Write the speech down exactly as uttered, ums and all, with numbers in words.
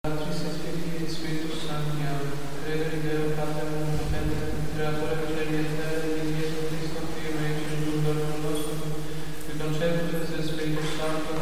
Patris et Filii et Spiritus Sancti. Amen. Credere in Deo Patrem omnipotentem, Creatorem caeli et terrae, in Iesu Christo, Fium eius, in Dominum nostrum, qui conceptus et Spiritus Sanctus,